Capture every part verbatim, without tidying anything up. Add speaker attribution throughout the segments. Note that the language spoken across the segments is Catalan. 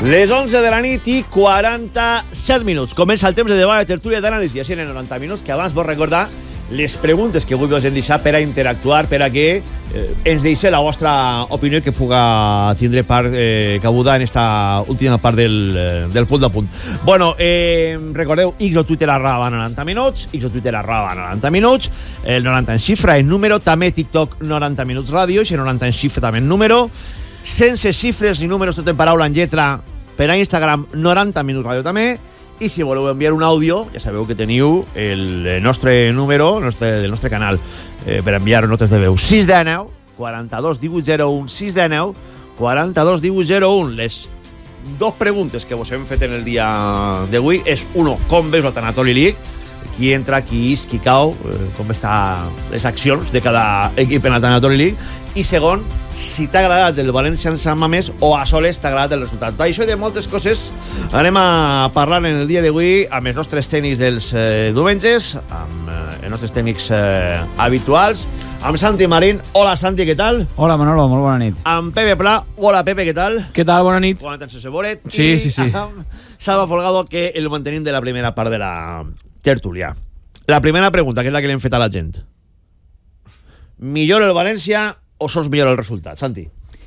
Speaker 1: Les onze de la nit i quaranta-set minuts. Comença el temps de debat, de tertúlia d'anàlisi, així en noranta minuts, que abans vos recordar les preguntes que avui vos hem deixat per a interactuar, per a que eh, ens deixeu la vostra opinió que puga tindre part eh, cabuda en esta última part del, eh, del punt de punt. Bueno, eh, recordeu, X o Twitter arroba noranta minuts, X o Twitter arroba noranta minuts, el noranta en xifra en número, també TikTok noranta minuts ràdio, i noranta en xifra també en número, sense xifres ni números, tot en paraula, en lletra, per a Instagram noranta minuts ràdio també. I si voleu enviar un àudio, ja sabeu que teniu el nostre número el nostre, del nostre canal eh, per enviar notes de veu. sis de nou, quaranta-dos, divuit, zero un, sis de nou, quaranta-dos, divuit, zero un. Les dos preguntes que vos hem fet en el dia d'avui és, uno, com veus la Tanatoli League? Qui entra, qui és, qui cau, eh, com estan les accions de cada equip en la Tanatoli League. I segon, si t'ha agradat el València en Sant Mamés o a soles t'ha agradat el resultat. D'això i de moltes coses anem a parlar en el dia d'avui amb els nostres tècnics dels eh, diumenges, amb eh, els nostres tècnics eh, habituals, amb Santi Marín. Hola, Santi, què tal?
Speaker 2: Hola, Manolo, molt bona nit.
Speaker 1: Amb Pepe Pla. Hola, Pepe, què tal?
Speaker 2: Què tal, bona nit.
Speaker 1: Bona nit, sense bolet.
Speaker 2: Sí, sí, sí.
Speaker 1: Amb Salva Folgado, que el mantenim de la primera part de la tertúlia. La primera pregunta, que és la que li hem fet a la gent. Millor el València o sos millor el resultat, Santi?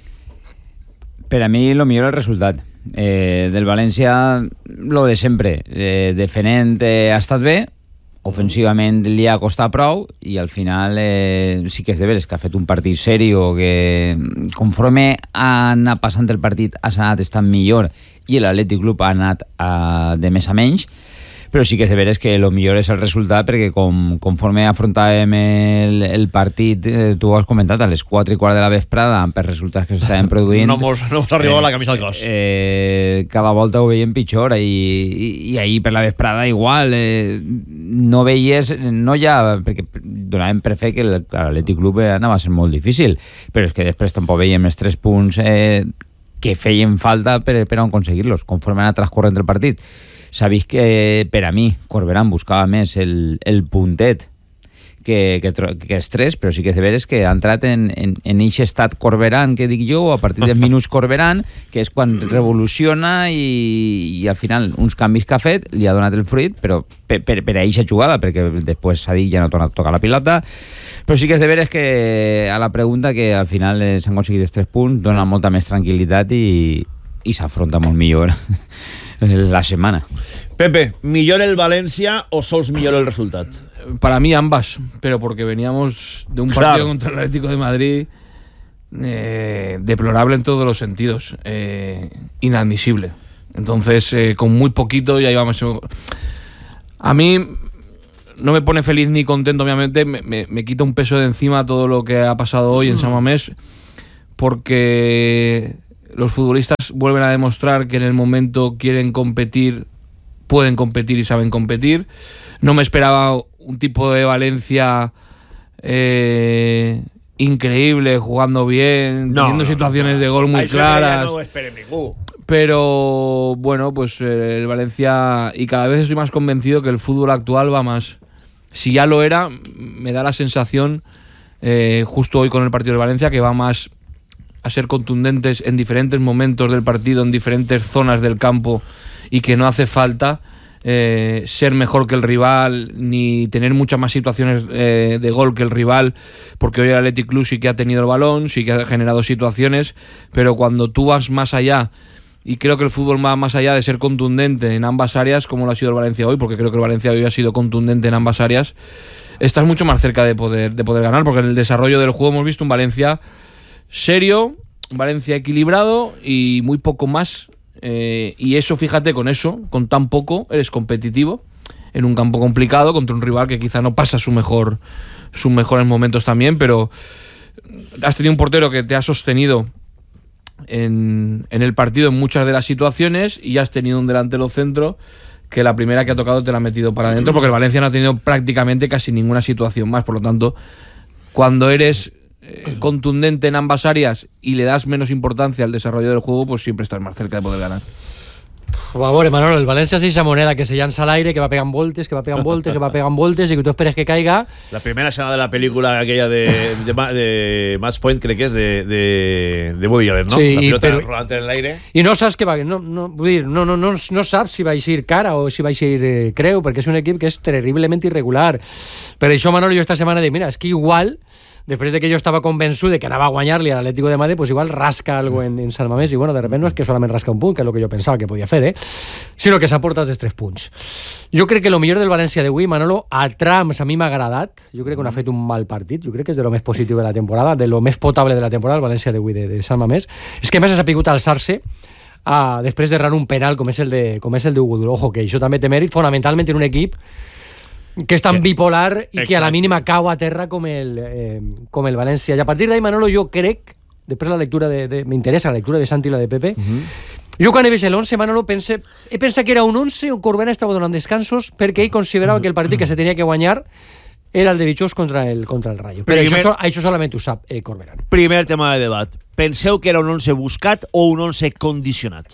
Speaker 2: Per a mi, lo millor el resultat. Eh, del València, lo de sempre. Eh, defenent eh, ha estat bé, ofensivament li ha costat prou, i al final eh, sí que és de veres que ha fet un partit serio, que conforme ha anat passant el partit ha anat estant millor, i l'Atlètic Club ha anat a, de més a menys. Però sí que és de veres que el millor és el resultat, perquè com, conforme afrontàvem el, el partit, eh, tu ho has comentat, a les quatre i quart de la vesprada, per resultats que s'estaven produint...
Speaker 1: No mos, no mos arribava eh, la camisa al cos.
Speaker 2: Eh, cada volta ho veiem pitjor, i, i, i ahir per la vesprada igual, eh, no veies, no ja, perquè donàvem per fer que l'Atlètic Club anava a ser molt difícil, però és que després tampoc veiem els tres punts eh, que feien falta per, per aconseguir-los, conforme anava transcorrent el partit. S'ha vist que, per a mi, Corberán buscava més el, el puntet que, que, que els tres, però sí que és de veres que ha entrat en, en, en eixe estat Corberán, que dic jo, a partir dels minuts Corberán, que és quan revoluciona i, i al final uns canvis que ha fet li ha donat el fruit, però per, per, per a eixa jugada, perquè després s'ha dit ja no torna a tocar la pilota. Però sí que és de veres que a la pregunta que al final s'han aconseguit els tres punts, dona molta més tranquil·litat i, i s'afronta molt millor la semana.
Speaker 1: Pepe, ¿millor el Valencia o sos millor el resultat?
Speaker 3: Para mí ambas, pero porque veníamos de un partido
Speaker 1: claro.
Speaker 3: contra el Atlético de Madrid eh, deplorable en todos los sentidos, eh, inadmisible. Entonces, eh, con muy poquito ya íbamos... A mí no me pone feliz ni contento, obviamente, me, me, me quita un peso de encima todo lo que ha pasado hoy en San Mamés, porque... los futbolistas vuelven a demostrar que en el momento quieren competir, pueden competir y saben competir. No me esperaba un tipo de Valencia eh, increíble, jugando bien, no, teniendo no, situaciones no, no. de gol muy claras. No pero bueno, pues eh, el Valencia, y cada vez estoy más convencido que el fútbol actual va más. Si ya lo era, me da la sensación, eh, justo hoy con el partido de Valencia, que va más a ser contundentes en diferentes momentos del partido, en diferentes zonas del campo, y que no hace falta eh, ser mejor que el rival ni tener muchas más situaciones eh, de gol que el rival, porque hoy el Athletic Club sí que ha tenido el balón, sí que ha generado situaciones, pero cuando tú vas más allá, y creo que el fútbol va más allá de ser contundente en ambas áreas, como lo ha sido el Valencia hoy, porque creo que el Valencia hoy ha sido contundente en ambas áreas, estás mucho más cerca de poder, de poder ganar, porque en el desarrollo del juego hemos visto un Valencia serio, Valencia equilibrado y muy poco más, eh, y eso, fíjate, con eso, con tan poco eres competitivo en un campo complicado contra un rival que quizá no pasa su mejor, sus mejores momentos también, pero has tenido un portero que te ha sostenido en, en el partido en muchas de las situaciones, y has tenido un delantero centro que la primera que ha tocado te la ha metido para adentro, porque el Valencia no ha tenido prácticamente casi ninguna situación más. Por lo tanto, cuando eres eh, contundente en ambas áreas y le das menos importancia al desarrollo del juego, pues siempre estás más cerca de poder ganar.
Speaker 4: A veure, Manolo, el València és aquesta moneda que se llança a l'aire, que va pegant voltes, que va pegant voltes, que va pegant voltes, i que tu esperes que caiga.
Speaker 1: La primera escena de la pel·lícula aquella de, de, de Match Point, crec que és de, de, de Woody Allen, ¿no?
Speaker 4: Sí,
Speaker 1: la pilota
Speaker 4: però,
Speaker 1: rodant en l'aire.
Speaker 4: I no saps què va... No, no, vull dir, no, no, no, no saps si va eixir cara o si va eixir eh, creu, perquè és un equip que és terriblement irregular. Per això, Manolo, jo esta setmana dic, mira, és que igual... Després de que jo estava convençut de que anava a guanyar-li a l'Atlético de Madrid, pues igual rasca algo en, en San Mamés, i bueno, de repente no és que solament rasca un punt, que és el que jo pensava que podia fer, eh? Sinó que s'ha portat els tres punts. Jo crec que el millor del València d'avui, Manolo, a trams a mi m'ha agradat, jo crec que no ha fet un mal partit, jo crec que és de lo més positiu de la temporada, de lo més potable de la temporada, el València d'avui de, de San Mamés, és que a més ha sapigut alçar-se a, després d'errar un penal com és el de, com és el de Hugo Duro. Ojo, que això també té mèrit fonamentalment en un equip que és tan bipolar i Exacte. Que a la mínima cau a terra com el, eh, com el València. I a partir d'ahí, Manolo, jo crec, després la lectura de... de m'interessa la lectura de Santi i la de Pepe, uh -huh. jo quan he vist l'once, Manolo, pense, he pensat que era un once on Corberà estava donant descansos perquè ell considerava uh -huh. que el partit que se tenia que guanyar era el de Bichós contra el, contra el Rayo. Però Primer, això, això solament ho sap eh, Corberà.
Speaker 1: Primer tema de debat. Penseu que era un once buscat o un once condicionat?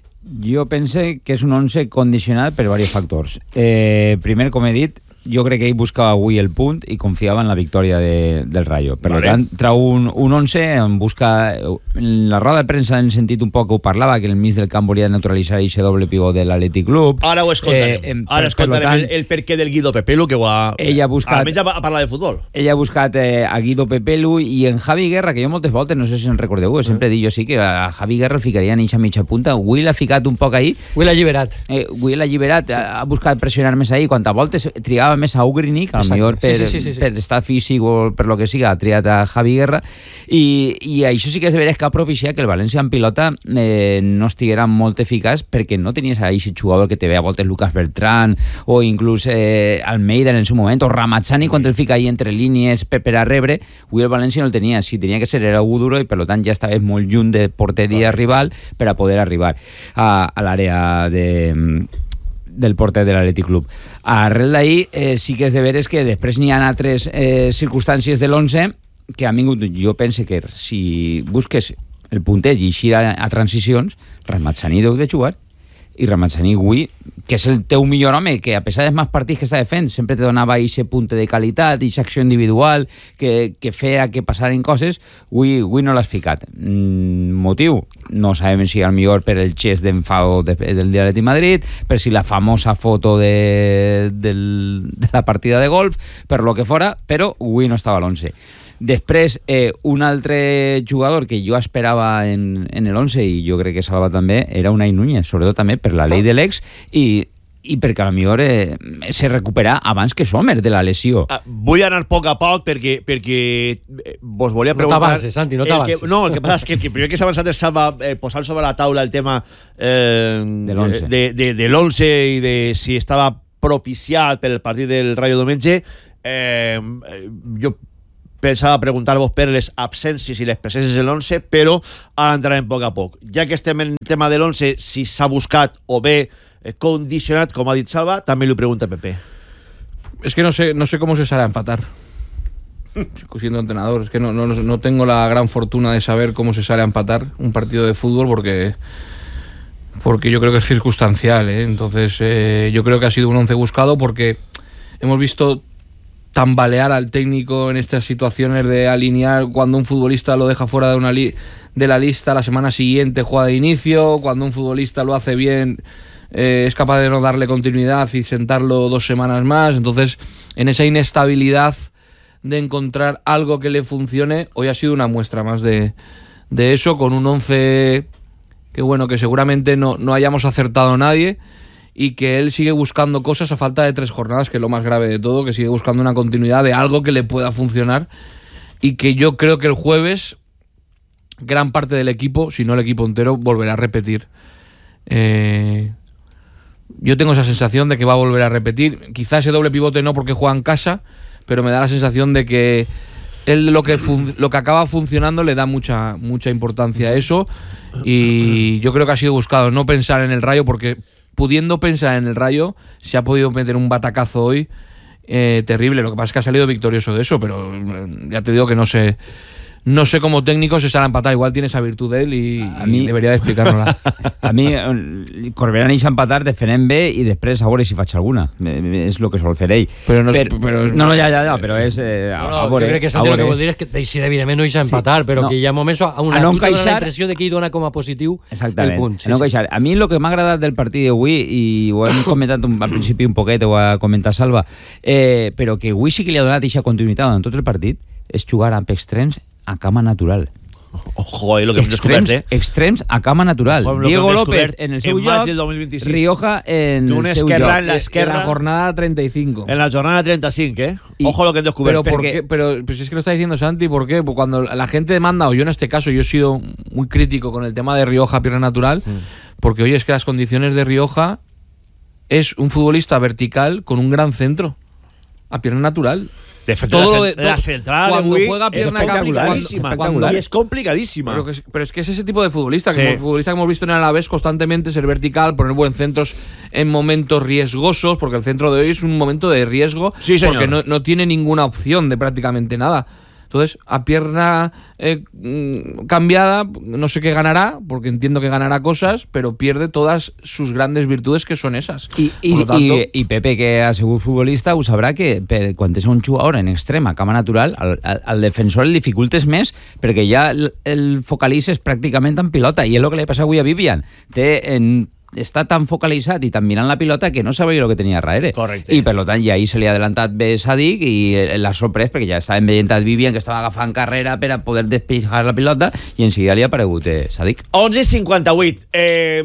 Speaker 2: Jo pense que és un once condicionat per diversos factors. Eh, primer, com he dit, jo crec que ell buscava avui el punt i confiava en la victòria de, del Rayo. Per vale. tant, trau un, un once, en busca... En la roda de premsa hem sentit un poc que ho parlava, que el mig del camp volia neutralitzar aquest doble pivot de l'Atlètic Club.
Speaker 1: Ara ho escoltarem. Eh, Ara per, escoltarem per tant, el, el perquè del Guido Pepelu, que ho ha...
Speaker 2: Ella ha buscat...
Speaker 1: Almenys ha parlat de futbol.
Speaker 2: Ella ha buscat eh, a Guido Pepelu i en Javi Guerra, que jo moltes voltes, no sé si en recordeu, sempre mm. dic jo sí, que a Javi Guerra el ficaria en eixa mitja punta. Avui l'ha ficat un poc ahí.
Speaker 4: Avui l'ha alliberat.
Speaker 2: Eh, avui l'ha alliberat, sí. ha, ha buscat pressionar més ahí. Quant a voltes trigava més a Ugrinic, a lo millor per, sí, sí, sí, sí. per estar físic o per lo que siga, ha triat a Javi Guerra, i, i això sí que és de veres que ha propiciat que el València en pilota eh, no estiguera molt eficaç, perquè no tenies a aquest jugador que te ve a voltes Lucas Bertrán o inclús eh, Almeida en el seu moment, o Ramazzani quan el fica ahí entre línies per, per a rebre. Avui el València no el tenia, si tenia que ser era Hugo Duro, i per tant ja estaves molt lluny de porteria rival per a poder arribar a, a l'àrea de... del porter de l'Atlètic Club. Arrel d'ahir eh, sí que és de veres que després n'hi ha altres eh, circumstàncies de l'onze que han vingut. Jo pense que si busques el punteig i eixir a, a transicions, Ramazzani deu de jugar, i Ramazzani avui, que és el teu millor home, que a pesar dels més partits que està fent, sempre te donava aquest punt de qualitat, aquesta acció individual que, que feia que passaren coses, avui, avui no l'has ficat. Mm, motiu? No sabem si al millor per el gest d'enfado de, del dia de Madrid, per si la famosa foto de, del, de la partida de golf, per lo que fora, però avui no estava a l'onze. Després, eh, un altre jugador que jo esperava en, en l'onze, i jo crec que Salva també, era Unai Núñez, sobretot també per la llei de l'ex, i, i perquè a lo millor eh, se recupera abans que Sommer de la lesió.
Speaker 1: Uh, vull anar a poc a poc perquè, perquè vos volia preguntar...
Speaker 4: No t'avances, Santi, no t'avances.
Speaker 1: No, el que passa és que el que primer que s'ha avançat és Salva eh, posar sobre la taula el tema eh, de l'onze de, de, de l'onze i de si estava propiciat per el partit del Rayo diumenge. Eh, jo pensava preguntar-vos per les absències i les presències de l'onze, però ara entrarem poc a poc. Ja que estem en el tema de l'onze, si s'ha buscat o bé eh, condicionat, com ha dit Salva, també li pregunta Pepe.
Speaker 3: Es que no sé, no sé cómo se sale a empatar. Siendo entrenador, es que no, no, no tengo la gran fortuna de saber cómo se sale a empatar un partido de fútbol porque, porque yo creo que es circunstancial, ¿eh? Entonces eh, yo creo que ha sido un once buscado porque hemos visto tambalear al técnico en estas situaciones de alinear cuando un futbolista lo deja fuera de una li- de la lista la semana siguiente juega de inicio, cuando un futbolista lo hace bien eh, es capaz de no darle continuidad y sentarlo dos semanas más. Entonces en esa inestabilidad de encontrar algo que le funcione, hoy ha sido una muestra más de, de eso, con un once que bueno, que seguramente no, no hayamos acertado nadie, y que él sigue buscando cosas a falta de tres jornadas, que es lo más grave de todo, que sigue buscando una continuidad de algo que le pueda funcionar, y que yo creo que el jueves gran parte del equipo, si no el equipo entero, volverá a repetir. Eh, yo tengo esa sensación de que va a volver a repetir. Quizá ese doble pivote no, porque juega en casa, pero me da la sensación de que él lo que, fun- lo que acaba funcionando le da mucha, mucha importancia a eso, y yo creo que ha sido buscado no pensar en el Rayo, porque pudiendo pensar en el Rayo, se ha podido meter un batacazo hoy eh, terrible. Lo que pasa es que ha salido victorioso de eso, pero eh, ya te digo que no sé no sé como técnico se sale a empatar. Igual tiene esa virtud de él y,
Speaker 2: a
Speaker 3: y
Speaker 2: mi,
Speaker 3: debería de explicárnosla.
Speaker 2: A mi, Corberà neix a empatar, defenem bé i després a veure si faig alguna. És el que sol fer ell.
Speaker 3: Però no, és,
Speaker 2: per,
Speaker 3: però és,
Speaker 2: no, no, ja, ja, ja, però és... Eh, a,
Speaker 4: No, no,
Speaker 2: a veure,
Speaker 4: jo crec que Santi el que vol dir és que deixi evidentment no deixa empatar, sí, però
Speaker 2: no.
Speaker 4: que hi ha moments on
Speaker 2: a no
Speaker 4: tu tens la
Speaker 2: encaixar...
Speaker 4: impressió de que hi dona com a positiu
Speaker 2: Exactament,
Speaker 4: el punt. Sí,
Speaker 2: a no
Speaker 4: sí.
Speaker 2: encaixar. A mi el que m'ha agradat del partit d'avui, i ho hem comentat un, al principi un poquet, ho ha comentat Salva, eh, però que avui sí que li ha donat aquesta continuïtat en tot el partit, és jugar amb extrems a cama natural.
Speaker 1: Ojo, eh, lo que hem
Speaker 2: extrems,
Speaker 1: descobert, eh?
Speaker 2: Extrems a cama natural.
Speaker 1: Ojo, lo
Speaker 2: Diego
Speaker 1: que hem
Speaker 2: López en el seu
Speaker 1: en maig
Speaker 2: lloc,
Speaker 1: del dos mil vint-i-sis.
Speaker 2: Rioja en
Speaker 1: Una
Speaker 2: el seu
Speaker 1: esquerra
Speaker 2: lloc.
Speaker 1: en la esquerra.
Speaker 3: En la jornada treinta y cinco.
Speaker 1: En la jornada treinta y cinco, ¿eh?
Speaker 2: Y,
Speaker 1: Ojo lo que he descubierto.
Speaker 3: Pero, ¿por
Speaker 2: porque,
Speaker 3: qué? Pero pues es que lo está diciendo Santi, ¿por qué? Pues cuando la gente demanda, o yo en este caso, yo he sido muy crítico con el tema de Rioja, pierna natural, mm. porque oye, es que las condiciones de Rioja es un futbolista vertical con un gran centro, a pierna natural.
Speaker 1: De hecho,
Speaker 3: todo
Speaker 1: la,
Speaker 3: de,
Speaker 1: la centrada
Speaker 3: cuando
Speaker 1: de
Speaker 3: juega pierna
Speaker 1: es
Speaker 3: complicadísima,
Speaker 1: cuando, cuando, y es complicadísima.
Speaker 3: Pero, que, pero es que es ese tipo de futbolista,
Speaker 1: sí.
Speaker 3: que el futbolista que hemos visto en el Alavés constantemente ser vertical, poner buen centros en momentos riesgosos, porque el centro de hoy es un momento de riesgo,
Speaker 1: sí,
Speaker 3: porque no, no tiene ninguna opción de prácticamente nada. Entonces, a pierna eh, cambiada, no sé qué ganará, porque entiendo que ganará cosas, pero pierde todas sus grandes virtudes, que son esas.
Speaker 2: I, i,
Speaker 3: tanto,
Speaker 2: i, i Pepe, que ha sigut futbolista, ho sabrà que per, quan és un jugador en extrema, cama natural, al, al, al defensor el dificultes més, perquè ja el, el focalitzes pràcticament en pilota, i és el que li passa avui a Vivian. Té en està tan focalitzat i tan mirant la pilota que no sabia el que tenia darrere.
Speaker 1: Correcte.
Speaker 2: I per tant, ja ahí se li ha adelantat bé Sadik i l'ha sorprès perquè ja estàvem veient a Vivian que estava agafant carrera per a poder despejar la pilota i en seguida li ha aparegut eh, Sadik.
Speaker 1: onze cinquanta-vuit. Eh,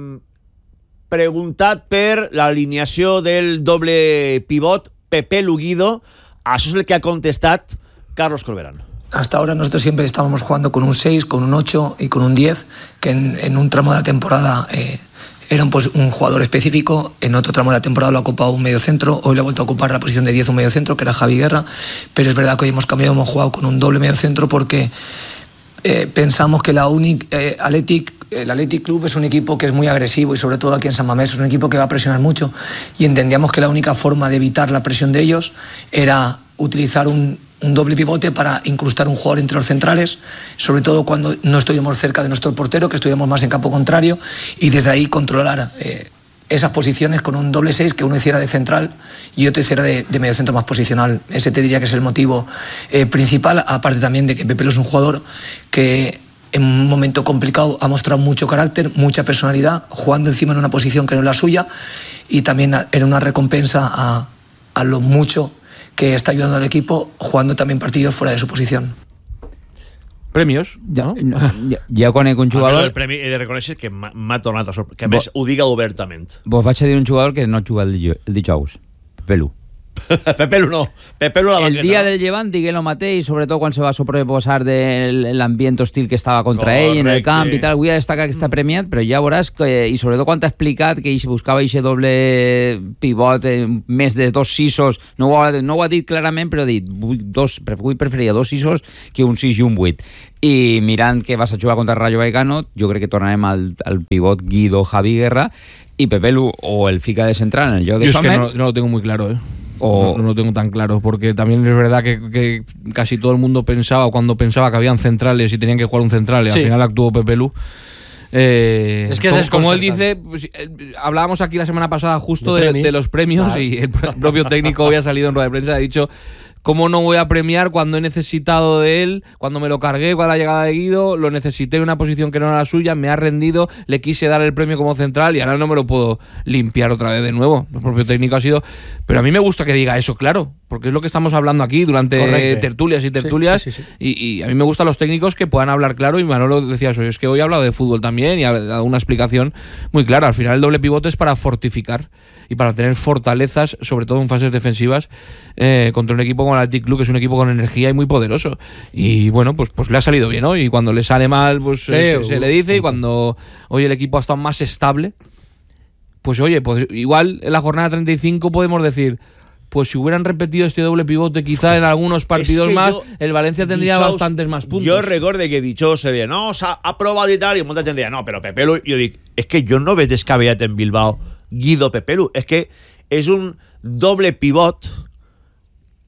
Speaker 1: preguntat per l'alineació del doble pivot Pepe Luguido. Això és el que ha contestat Carlos Corberán.
Speaker 5: Hasta ahora nosotros siempre estábamos jugando con un seis, con un ocho y con un diez, que en, en un tramo de la temporada eh, era un, pues, un jugador específico, en otro tramo de la temporada lo ha ocupado un medio centro, hoy le ha vuelto a ocupar la posición de diez un medio centro, que era Javi Guerra, pero es verdad que hoy hemos cambiado, hemos jugado con un doble medio centro porque eh, pensamos que la única eh, Athletic, el Athletic Club es un equipo que es muy agresivo y sobre todo aquí en San Mamés es un equipo que va a presionar mucho y entendíamos que la única forma de evitar la presión de ellos era utilizar un un doble pivote para incrustar un jugador entre los centrales, sobre todo cuando no estuvimos cerca de nuestro portero, que estuviéramos más en campo contrario, y desde ahí controlar eh, esas posiciones con un doble seis, que uno hiciera de central y otro hiciera de, de medio centro más posicional. Ese te diría que es el motivo eh, principal, aparte también de que Pepe es un jugador que en un momento complicado ha mostrado mucho carácter, mucha personalidad, jugando encima en una posición que no es la suya, y también era una recompensa a, a lo mucho que está ayudando al equipo, jugando también partidos fuera de su posición.
Speaker 3: Premios,
Speaker 2: ja,
Speaker 3: no?
Speaker 2: ja, ja conec un jugador...
Speaker 1: El premi he de reconèixer que m'ha tornat a sorprendre, que a més ho diga obertament.
Speaker 2: Vos vaig a dir un jugador que no juga el, el dijous, Pelu.
Speaker 1: Pepelu no, Pepelu la banqueta.
Speaker 2: El dia del Llevant digué lo mateix, sobretot quan se va sobreposar de l'ambient hostil que estava contra
Speaker 1: Correcte.
Speaker 2: ell en el camp i tal. Vull destacar que està premiat, però ja veuràs que, i sobretot quan t'ha explicat que ell buscava aquest doble pivot, eh, més de dos sisos, no ho, ha, no ho ha dit clarament, però ha dit, vull, dos, vull preferir dos sisos que un sis i un vuit. I mirant que vas a jugar contra el Rayo Vallecano, jo crec que tornarem al, al pivot Guido, Javi Guerra, i Pepelu o el fica de central en el joc de
Speaker 3: Yo es que
Speaker 2: Sommer.
Speaker 3: no, no lo tengo muy claro, ¿eh?
Speaker 2: O...
Speaker 3: No, no lo tengo tan claro, porque también es verdad que, que casi todo el mundo pensaba, cuando pensaba que habían centrales y tenían que jugar un central, y
Speaker 4: sí.
Speaker 3: al final actuó Pepelu. Eh,
Speaker 4: es que
Speaker 3: como,
Speaker 4: es
Speaker 3: como él dice, pues, eh, hablábamos aquí la semana pasada justo de, de, de los premios, claro. Y el propio técnico había salido en rueda de prensa y ha dicho: ¿cómo no voy a premiar cuando he necesitado de él, cuando me lo cargué con la llegada de Guido, lo necesité en una posición que no era la suya, me ha rendido, le quise dar el premio como central y ahora no me lo puedo limpiar otra vez de nuevo? El propio técnico ha sido... Pero a mí me gusta que diga eso, claro, porque es lo que estamos hablando aquí durante Correcte. tertulias y tertulias, sí, sí, sí, sí. Y, y a mí me gustan los técnicos que puedan hablar claro, y Manolo decía eso, es que hoy ha hablado de fútbol también y ha dado una explicación muy clara. Al final el doble pivote es para fortificar y para tener fortalezas, sobre todo en fases defensivas, eh, contra un equipo como el Athletic Club, que es un equipo con energía y muy poderoso. Y bueno, pues, pues le ha salido bien, ¿no? Y cuando le sale mal, pues sí, eh, se, se le dice, y cuando hoy el equipo ha estado más estable, pues oye, pues igual en la jornada treinta y cinco podemos decir, pues si hubieran repetido este doble pivote quizá en algunos partidos es que más, yo, el Valencia tendría dijous, bastantes más puntos.
Speaker 1: Yo recuerdo que Dichós se deia, no, s'ha aprovat i tal, i molta gent deia, no, però Pepelu, jo dic, és que jo no veig descabellat en Bilbao Guido Pepelu, és que és un doble pivot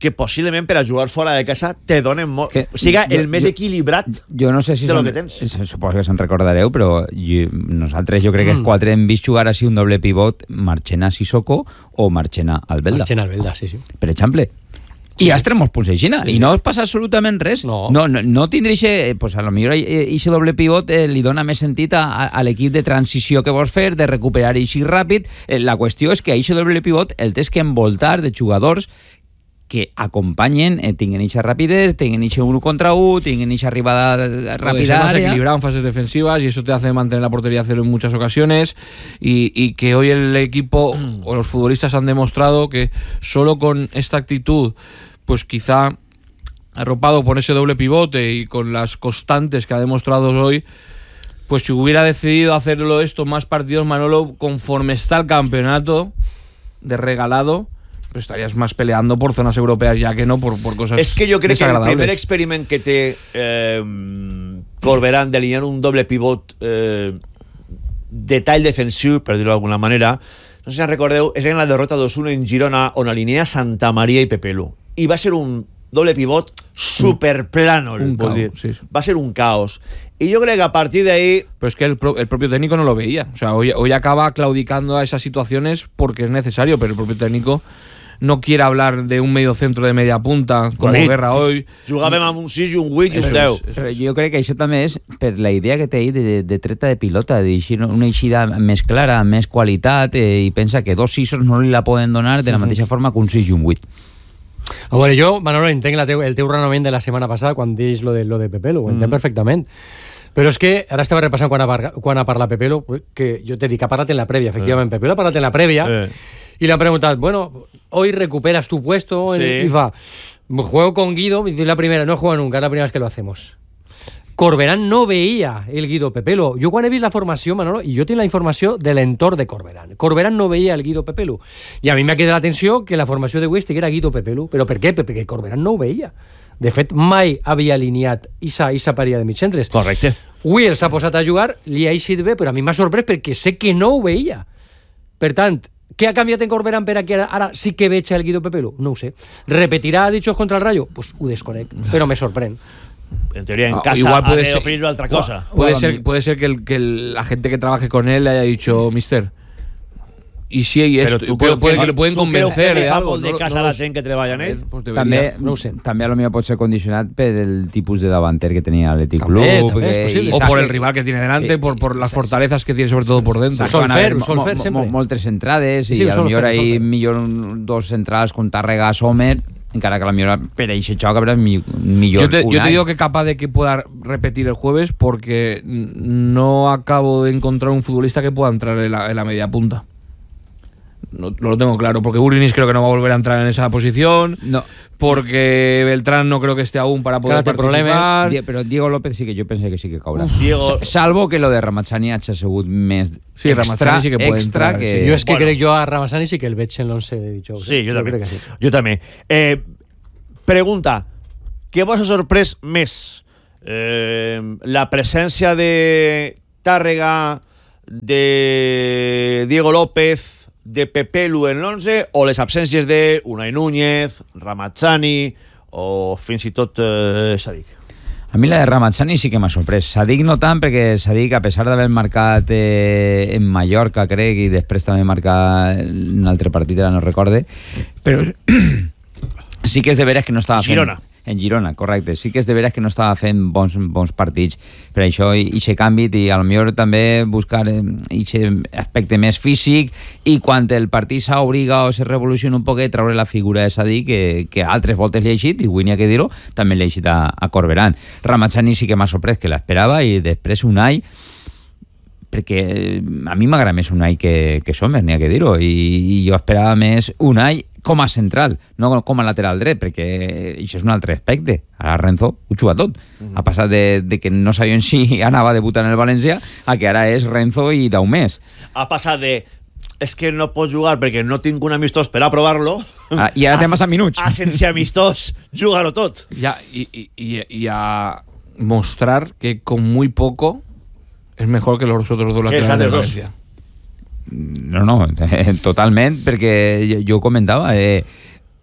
Speaker 1: que possiblement per a jugar fora de casa te donen molt...
Speaker 2: Que,
Speaker 1: o sigui, el
Speaker 2: jo,
Speaker 1: més
Speaker 2: jo,
Speaker 1: equilibrat
Speaker 2: jo no sé si
Speaker 1: de lo
Speaker 2: se'n,
Speaker 1: que tens.
Speaker 2: Suposo que se'n recordareu, però jo, nosaltres jo crec que els quatre hem vist jugar així un doble pivot Marchena Sissoko o Marchena Albelda.
Speaker 4: Marchena Albelda, sí, sí.
Speaker 2: Per exemple. I has tres molts punts aixina,
Speaker 4: Sí,
Speaker 2: i
Speaker 4: sí.
Speaker 2: no es passa absolutament res.
Speaker 4: No.
Speaker 2: No, no, no tindré ixe, pues a lo millor aquest doble pivot eh, li dona més sentit a, a, a l'equip de transició que vols fer, de recuperar així ràpid. Eh, la qüestió és que aquest doble pivot el tens que envoltar de jugadors que acompanyen, eh, tinguin eixa rapidez, tinguin eixa uno contra uno, tinguin eixa arribada
Speaker 3: Puede
Speaker 2: rápida
Speaker 3: ser más
Speaker 2: área.
Speaker 3: equilibrado en fases defensivas y eso te hace mantener la portería a cero en muchas ocasiones y, y que hoy el equipo o los futbolistas han demostrado que solo con esta actitud, pues quizá arropado por ese doble pivote y con las constantes que ha demostrado hoy, pues si hubiera decidido hacerlo esto más partidos, Manolo, conforme está el campeonato de regalado, pues estarías más peleando por zonas europeas ya que no por, por cosas
Speaker 1: És que jo crec que el
Speaker 3: desagradables.
Speaker 1: primer experiment que té eh, Corberán d'alinear un doble pivot eh, de tall defensiu, per dir-ho d'alguna manera, no sé si en recordeu, és en la derrota dos uno en Girona on alinea Santa Maria i Pepelu. I va ser un doble pivot superplano,
Speaker 3: Un
Speaker 1: vol
Speaker 3: caos,
Speaker 1: dir.
Speaker 3: sí, sí.
Speaker 1: Va ser un caos. Y yo creo que a partir de ahí...
Speaker 3: Pero es que el, pro, el propio técnico no lo veía. O sea, hoy, hoy acaba claudicando a esas situaciones porque es necesario, pero el propio técnico no quiere hablar de un medio centro de media punta como
Speaker 1: Guarit.
Speaker 3: Guerra hoy.
Speaker 1: Jugàvem amb un sis i un vuit i un
Speaker 3: Eso
Speaker 1: deu.
Speaker 3: es, eso
Speaker 2: Però
Speaker 3: es.
Speaker 2: jo crec que això també és per la idea que té ell de, de, de treta de pilota, de dir una eixida més clara, amb més qualitat, eh, i pensa que dos sisos no li la poden donar de la mateixa forma que un sis i un vuit.
Speaker 4: A veure, jo, Manolo, entenc la teu, el teu raonament de la setmana passada quan deix lo de, lo de Pepelu, ho entenc mm. perfectament. Però és que ara estava repassant quan ha, par- quan ha parlat Pepelu, que jo t'he dit que ha parlat en la prèvia, efectivament, eh. Pepelu ha parlat en la prèvia,
Speaker 1: Eh.
Speaker 4: y le han preguntado, bueno, hoy recuperas tu puesto en
Speaker 1: Sí.
Speaker 4: I F A. Juego con Guido, y dice la primera, no he jugado nunca, es la primera vez que lo hacemos. Corberán no veía el Guido Pepelu. Jo quan he vist la formació, Manolo, i jo tinc la informació de l'entorn de Corberán. Corberán no veia el Guido Pepelu. I a mi m'ha quedat l'atenció que la formació de West era Guido Pepelu. Però per què? Perquè Corberán no ho veia. De fet, mai havia alineat Isa, Isa paria de mitcentres.
Speaker 1: Correcte.
Speaker 4: Avui el s'ha posat a jugar, li ha eixit bé, però a mi m'ha sorprès perquè sé que no ho veia. Per tant, què ha canviat en Corberán per a que ara, ara sí que veig el Guido Pepelu? No ho sé. ¿Repetirà dichos contra el Rayo? Pues ho desconec, però me sorprèn.
Speaker 1: En teoría en
Speaker 3: Ah,
Speaker 1: casa
Speaker 3: igual puede
Speaker 1: ha de
Speaker 3: ser-
Speaker 1: ofrecerle otra cosa.
Speaker 3: Puede
Speaker 2: Bueno,
Speaker 3: ser, puede ser que, el, que el- la gente que trabaje con él le haya dicho, mister, y sí hay
Speaker 1: Pero
Speaker 3: esto,
Speaker 1: tú
Speaker 3: y puede,
Speaker 1: creus
Speaker 3: puede
Speaker 1: que-
Speaker 3: que le pueden
Speaker 1: tú creus
Speaker 3: convencer
Speaker 1: que
Speaker 3: de
Speaker 1: fa
Speaker 3: algo.
Speaker 1: molt de
Speaker 3: no-
Speaker 1: casa
Speaker 3: no
Speaker 1: la
Speaker 3: lo
Speaker 1: gent que treballa en ell?
Speaker 3: Pues
Speaker 2: També,
Speaker 3: debería.
Speaker 4: no ho sé.
Speaker 2: també a lo millor pot ser condicionat per el tipus de davanter que tenia l'Atlètic Club.
Speaker 4: També, també és
Speaker 2: que-
Speaker 4: possible.
Speaker 2: i
Speaker 3: O
Speaker 2: saps
Speaker 3: por
Speaker 2: que-
Speaker 3: el rival que tiene delante,
Speaker 2: Eh,
Speaker 3: por, por las fortalezas que tiene sobre todo por dentro.
Speaker 2: saps que van
Speaker 4: Sol fer,
Speaker 2: haver
Speaker 4: sol
Speaker 2: mo-
Speaker 4: fer
Speaker 2: mo-
Speaker 4: sempre.
Speaker 2: mo- moltes entrades
Speaker 4: Sí,
Speaker 2: i
Speaker 4: sí,
Speaker 2: a
Speaker 4: sol
Speaker 2: lo millor
Speaker 4: fer, sol
Speaker 2: ahí
Speaker 4: fer.
Speaker 2: millor un, dos centrals con Tàrrega, Sommer, encara que a lo millor per eixe xoc habrá mi- millor
Speaker 3: Yo te, yo te
Speaker 2: Unai.
Speaker 3: digo que capaz de que pueda repetir el jueves porque no acabo de encontrar un futbolista que pueda entrar en la, en la media punta. No, no lo tengo claro, porque Urinis creo que no va a volver a entrar en esa posición,
Speaker 2: No.
Speaker 3: porque Beltrán no creo que esté aún para poder
Speaker 4: Claro, té
Speaker 3: participar.
Speaker 2: Die- però Diego López sí que jo pensé que sí que caurà.
Speaker 1: Diego-
Speaker 2: S- Salvo que lo de Ramazzani hagi sigut més
Speaker 3: Sí,
Speaker 2: extra,
Speaker 3: Ramazzani sí que puede
Speaker 2: extra
Speaker 3: entrar,
Speaker 2: que...
Speaker 3: sí.
Speaker 4: Jo és que
Speaker 1: Bueno.
Speaker 4: crec jo a Ramassani sí que el veig en l'once de dijous.
Speaker 1: Sí, jo també.
Speaker 4: crec que sí.
Speaker 1: Jo també. Eh, pregunta, què vos ha sorprès més? Eh, la presència de Tàrrega, de Diego López, de Pepelu en l'onze, o les absències de Unai Núñez, Ramazzani o fins i tot eh, Sadik?
Speaker 2: A mi la de Ramazzani sí que m'ha sorprès. Sadik no tant, perquè Sadik, a pesar d'haver marcat eh, en Mallorca, crec, i després també marcar un altre partit, ara no recorde, però sí que és de veres que no estava fent...
Speaker 1: Girona.
Speaker 2: En Girona, correcte. Sí que és de veres que no estava fent bons, bons partits. Per això, ixe canvi, i potser també buscar ixe aspecte més físic, i quan el partit s'obliga o se revoluciona un poquet, treure la figura de Sadik, que, que altres voltes li ha eixit, i avui n'hi ha que dir-ho, també li ha eixit a, a Corberán. Ramazzani sí que m'ha sorprès, que l'esperava, i després Unai, perquè a mi m'agrada més Unai que, que Sommer, n'hi ha que dir-ho, i, i jo esperava més Unai com a central, no com a lateral dret, perquè això és un altre aspecte. Ara Renzo ho juga tot. Mm-hmm. Ha passat de, de que no sabien si anava a debutar en el València a que ara és Renzo i deu més.
Speaker 1: Ha passat de és que no pots jugar perquè no tinc un amistós per a provar-lo,
Speaker 2: Ah, i ara té massa minuts.
Speaker 1: a sense amistós, jugar-ho tot.
Speaker 3: Ya, y, y, y, y a mostrar que con muy poco es mejor que los otros dos
Speaker 1: Que
Speaker 3: laterales
Speaker 1: els
Speaker 3: de
Speaker 1: altres dos.
Speaker 3: Valencia.
Speaker 2: No, no, totalment, perquè jo, jo comentava, eh,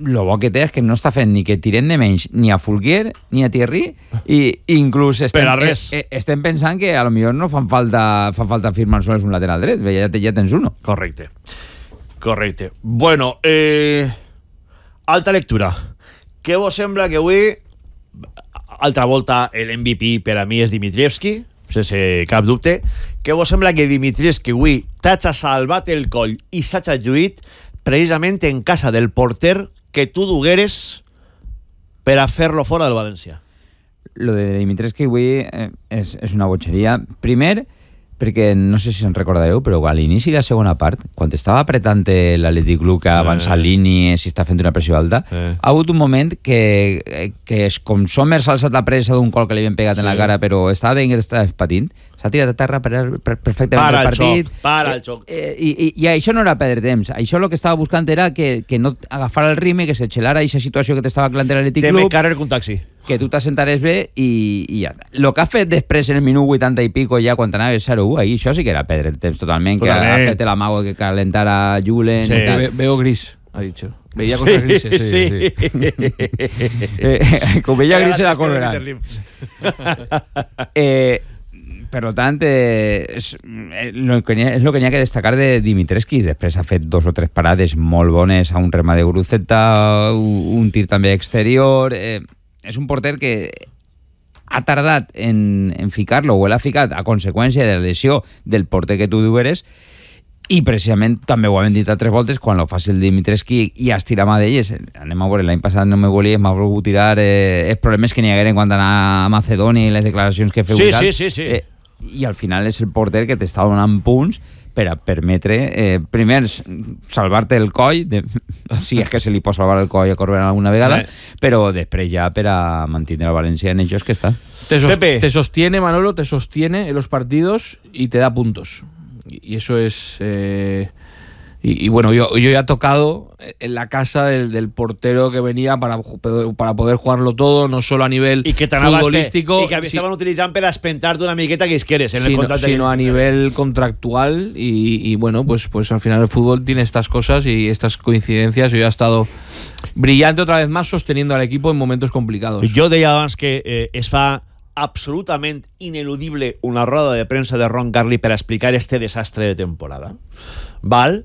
Speaker 2: lo bo que té és que no està fent ni que tirem de menys ni a Fulquier ni a Thierry i inclús estem,
Speaker 1: Per a res.
Speaker 2: eh, estem pensant que a lo millor no fan falta, fan falta firmar sols un lateral dret, ja, ja tens uno.
Speaker 1: Correcte. Correcte. Bueno, eh, alta lectura. Què vos sembla que avui, altra volta, l'M V P per a mi és Dimitrievski, sense cap dubte. Què vos sembla que Dimitrievski avui t'ha salvat el coll i s'ha lluït precisament en casa del porter que tu dugueres per a fer-lo fora del València?
Speaker 2: Lo de Dimitrievski avui eh, és, és una botxeria. Primer, perquè no sé si se'n recordeu, però a l'inici de la segona part, quan estava apretant l'Atlètic Club que avança eh. línies i està fent una pressió alta, eh. ha hagut un moment que, que és com Sommer s'ha alçat la pressa d'un col que li havien pegat sí. en la cara, però estava veient que estava patint, s'ha tirat a terra per, per, perfectament
Speaker 1: para
Speaker 2: el partit.
Speaker 1: Xoc, para el xoc.
Speaker 2: Eh, eh, i, i, I això no era perdre temps. Això el que estava buscant era que, que no agafara el ritme, que s'excelara aquesta situació que t'estava clant l'Atlètic Club.
Speaker 1: Té carrer un taxi.
Speaker 2: Que tu t'assentares bé i, i ja. El que ha fet després en el minut vuitanta i pico, ja quan anava el zero u, ahí això sí que era perdre el temps totalment, totalment. Que ha fet l'amago que calentara Julen.
Speaker 3: Sí. Ve, veo gris, ha dicho. Veía sí, cosas grises, sí. sí.
Speaker 2: sí. eh, com veia gris se la correrà. eh, per tant, eh, és, el que és el que n'hi ha que destacar de Dimitrievski. Després ha fet dos o tres parades molt bones a un rema de Guruceta, un tir també exterior. Eh, és un porter que ha tardat en, en ficar-lo, o l'ha ficat a conseqüència de la lesió del porter que tu dueres, i precisament també ho hem dit altres voltes, quan lo fas el Dimitrievski i has tirat mà d'elles. Anem a veure, l'any passat no me volia, m'ha volgut tirar eh, els problemes que n'hi hagueren quan anar a Macedònia i les declaracions que feu.
Speaker 1: Sí, sí, sí, sí.
Speaker 2: Eh, i al final és el porter que t'està donant punts per a permetre, eh, primer, salvar-te el coll, de, si és que se li pot salvar el coll a Corberán alguna vegada, eh. però després ja per a mantenir el Valencia en ellos que está.
Speaker 3: Te, sos, te sostiene, Manolo, te sostiene en los partidos y te da puntos. Y, y eso es... Eh, y, y bueno, yo, yo ya he tocado en la casa del, del portero que venía para, para poder jugarlo todo, no solo a nivel
Speaker 1: I que
Speaker 3: futbolístico.
Speaker 1: I que estaven si, utilitzant per espentar-te una miqueta que isqueres en
Speaker 3: sino,
Speaker 1: el contracte.
Speaker 3: Sino a nivel contractual y, y bueno, pues, pues al final el fútbol tiene estas cosas y estas coincidencias. Yo ya he estado brillante otra vez más sosteniendo al equipo en momentos complicados.
Speaker 1: Jo deia abans que eh, es fa absolutament ineludible una roda de premsa de Ron Carly per explicar este desastre de temporada. Val?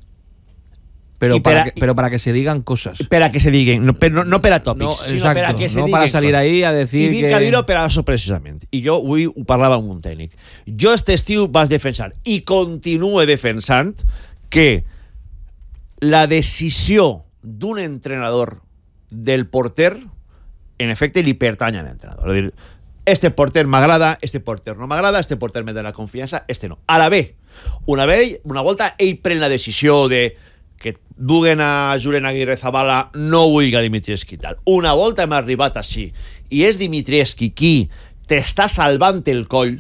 Speaker 3: Pero
Speaker 1: para,
Speaker 3: para, que, pero para que se digan cosas.
Speaker 1: Per a que se diguen, no, no, no per a tòpics,
Speaker 3: no,
Speaker 1: sinó
Speaker 3: exacto,
Speaker 1: per a que se
Speaker 3: no
Speaker 1: diguen.
Speaker 3: No para salir
Speaker 1: coses.
Speaker 3: ahí a decir
Speaker 1: I vinc
Speaker 3: que...
Speaker 1: a dir-ho per a això precisament. I jo avui ho parlava amb un tècnic. Jo este estiu vas defensar i continue defensant que la decisió d'un entrenador del porter en efecte li pertany a l'entrenador. És a dir, este porter m'agrada, este porter no m'agrada, este porter me dona confiança, este no. Ara bé, una, ve, una volta ell pren la decisió de que duguen a Julen Aguirre Zabala, no vull que Dimitrievski tal. Una volta hem arribat així i és Dimitrievski qui t'està salvant el coll,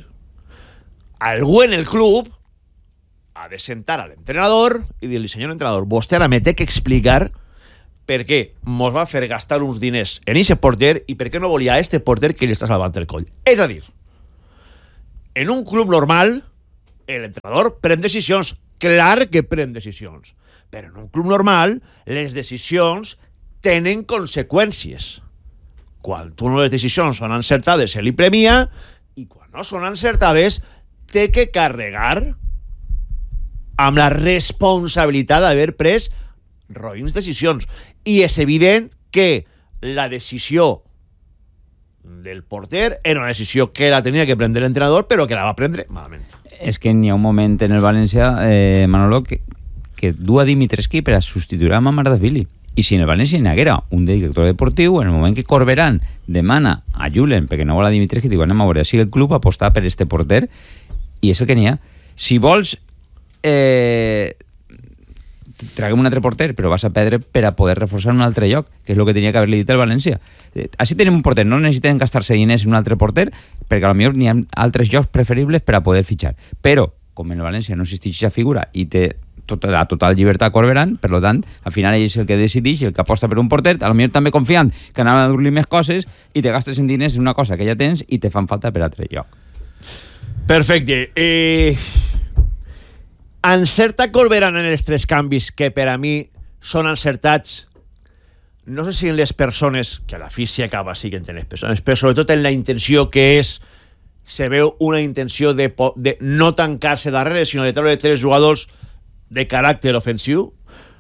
Speaker 1: algú en el club ha de sentar a l'entrenador i dir-li, senyor entrenador, vostè ara me té que explicar per què mos va fer gastar uns diners en aquest porter i per què no volia a este porter que li està salvant el coll. És a dir, en un club normal l'entrenador pren decisions, clar que pren decisions, però en un club normal les decisions tenen conseqüències. Quan tu no les decisions són encertades se li premia i quan no són encertades té que carregar amb la responsabilitat d'haver pres roïns decisions. I és evident que la decisió del porter era una decisió que la tenia que prendre l'entrenador, però que la va prendre malament.
Speaker 2: És que n'hi ha un moment en el València, eh, Manolo, que, que du a Dimitrievski per a substituir a Mamardashvili. I si en el València n'hi haguera un director deportiu, en el moment que Corberán demana a Julen, perquè no vol a Dimitrievski, diu, anem a veure si el club aposta per este porter, i és el que n'hi ha. Si vols... Eh, traguem un altre porter, però vas a perdre per a poder reforçar un altre lloc, que és el que tenia que haver-li dit el València. Així tenim un porter, no necessitem gastar-se diners en un altre porter, perquè potser n'hi ha altres llocs preferibles per a poder fitxar. Però, com en el València no existeix aquesta figura i té tota, la total llibertat a Corberán, per tant, al final ell és el que decideix, el que aposta per un porter, potser també confiant que anaven a dur-li més coses i te gastes en diners en una cosa que ja tens i te fan falta per a altre lloc.
Speaker 1: Perfecte. Eh... Encerta Corberán en els tres canvis que per a mi són encertats no sé si en les persones, que a la fi s'hi acaba siguent en les persones, però sobretot en la intenció que és, se veu una intenció de, de no tancar-se darrere, sinó de treure tres jugadors de caràcter ofensiu,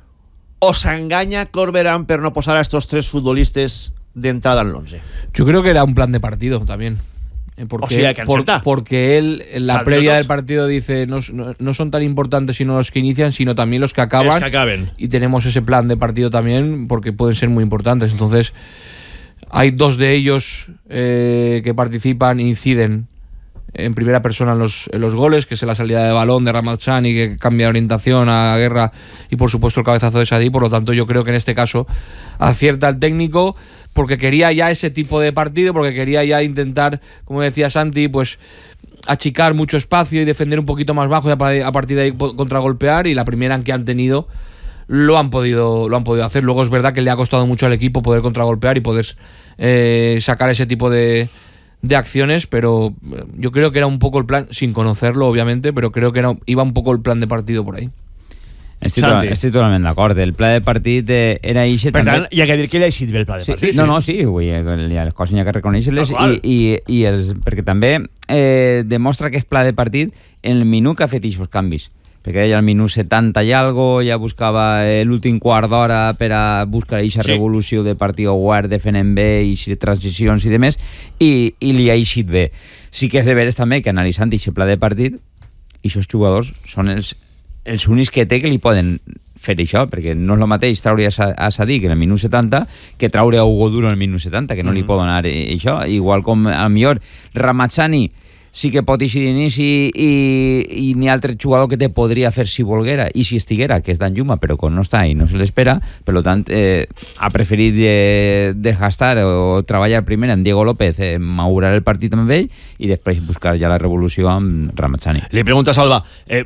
Speaker 1: o s'enganya Corberán per no posar a estos tres futbolistes d'entrada en l'once.
Speaker 3: Yo creo que era un plan de partido también. Porque,
Speaker 1: o sea, que
Speaker 3: por, porque él en la
Speaker 1: Al
Speaker 3: previa
Speaker 1: minuto.
Speaker 3: del partido dice no, no, no son tan importantes sino los que inician, sino también los que acaban.
Speaker 1: Los que acaben.
Speaker 3: Y tenemos ese plan de partido también porque pueden ser muy importantes. Entonces hay dos de ellos eh, que participan e inciden en primera persona en los, en los goles, que es la salida de balón de Ramazani, que cambia de orientación a Guerra, y por supuesto el cabezazo de Sadí. Por lo tanto, yo creo que en este caso acierta el técnico, porque quería ya ese tipo de partido, porque quería ya intentar, como decía Santi, pues achicar mucho espacio y defender un poquito más bajo, y a partir de ahí contragolpear, y la primera en que han tenido lo han podido lo han podido hacer. Luego es verdad que le ha costado mucho al equipo poder contragolpear y poder eh, sacar ese tipo de de acciones, pero yo creo que era un poco el plan, sin conocerlo obviamente, però creo que era, iba un poco el plan de partido por ahí.
Speaker 2: Estic, to estic totalment d'acord. El pla de partit eh, era ixe
Speaker 1: Per
Speaker 2: també...
Speaker 1: tant, hi ha que dir que li ha eixit bé el pla de
Speaker 2: Sí,
Speaker 1: partit.
Speaker 2: sí, no, no, sí, ui, hi ha les coses hi ha que reconèixer-les,
Speaker 1: Ah,
Speaker 2: i, i, i els, perquè també eh, demostra que és pla de partit en el minut que ha fet aquests canvis, perquè ella al minut setanta i algo ja buscava eh, l'últim quart d'hora per a buscar aquesta
Speaker 1: Sí.
Speaker 2: revolució de partit obert, defenent bé i transicions i demés, i, i li ha eixit bé. Sí que és de veres també que analitzant aquest pla de partit, aquests jugadors són els, els únics que té que li poden fer això, perquè no és el mateix traure a, a Sadik en el minut setanta que traure a Hugo Duro en el minut setanta, que no li mm-hmm. pot donar eh, això, igual com a millor Ramazani sí que pot eixir d'inici i, i n'hi ha altre jugador que te podria fer si volguera i si estiguera, que és Dan Juma, però quan no està i no se l'espera, per tant eh, ha preferit de, de gastar o treballar primer en Diego López, eh, maurar el partit amb ell i després buscar ja la revolució amb Ramazani.
Speaker 1: Li pregunta Salva, eh,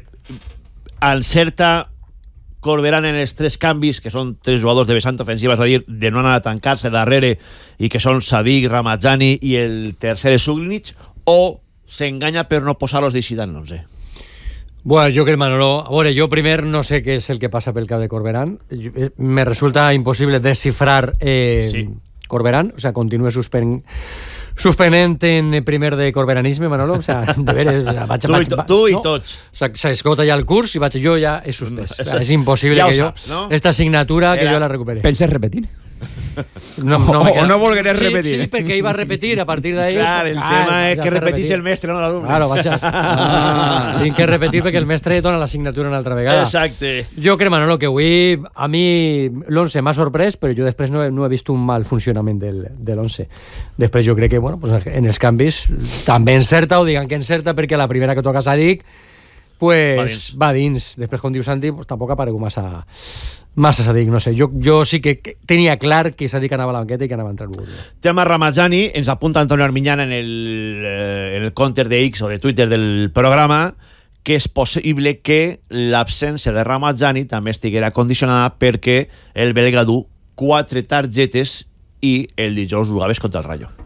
Speaker 1: encerta Corberán en els tres canvis, que són tres jugadors de vessant ofensiva, és a dir, de no anar a tancar-se darrere, i que són Sadik, Ramazani i el tercer és Suglinic, o s'enganya per no posar-los d'eixida en l'onze?
Speaker 4: Bueno, yo que Manolo, a veure, jo primer no sé què és el que passa pel cap de Corberán. Me resulta imposible descifrar eh,
Speaker 1: sí.
Speaker 4: Corberán, o sea, continúe suspen suspenent en primer de corberanisme, Manolo, o sea, de veres, vaig,
Speaker 1: tu,
Speaker 4: vaig,
Speaker 1: i, to, tu
Speaker 4: no?
Speaker 1: i tots.
Speaker 4: O sea, s'esgota ja el curs i vaig, jo ja he suspès. O sea, és impossible
Speaker 1: ja
Speaker 4: que jo,
Speaker 1: saps, no?
Speaker 4: esta assignatura,
Speaker 1: Era...
Speaker 4: que jo la recupere.
Speaker 2: Penses repetir?
Speaker 4: No, no,
Speaker 2: o, o no volgueràs
Speaker 4: sí,
Speaker 2: repetir.
Speaker 4: Sí, perquè iba a repetir a partir d'ahí.
Speaker 1: Clar, el
Speaker 4: ah,
Speaker 1: tema és
Speaker 4: ja
Speaker 1: que
Speaker 4: sé
Speaker 1: repetís
Speaker 4: repetir.
Speaker 1: el mestre, no l'alumne.
Speaker 4: Claro, vaig a... Ah, tinc que repetir perquè el mestre dona l'assignatura una altra vegada.
Speaker 1: Exacte.
Speaker 4: Jo crec, Manolo, que avui a mi l'onze m'ha sorprès, però jo després no he, no he vist un mal funcionament del, de l'onze. Després jo crec que, bueno, pues en els canvis també encerta, o digan que encerta, perquè la primera que toca Sadik pues va dins. Va dins. Després, com diu Santi, pues tampoc ha aparegut massa... Massa Sadik, no sé. Jo, jo sí que tenia clar que Sadik anava a la banqueta i que anava a entrar el Hugo.
Speaker 1: Tema Ramazani, ens apunta Antonio Armiñana en el, eh, en el counter de X o de Twitter del programa, que és possible que l'absència de Ramazani també estiguera condicionada perquè el belga du quatre targetes i el dijous jugaves contra el Rayo.